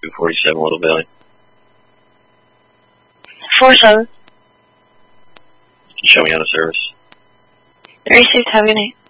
247 Little Valley. 47. Show me on the service. 36, have a good night.